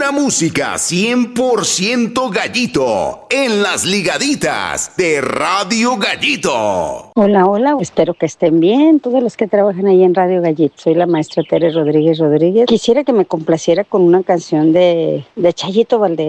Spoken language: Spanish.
Pura música 100% Gallito en las ligaditas de Radio Gallito. Hola, hola, espero que estén bien todos los que trabajan ahí en Radio Gallito. Soy la maestra Tere Rodríguez. Quisiera que me complaciera con una canción de Chayito Valdés.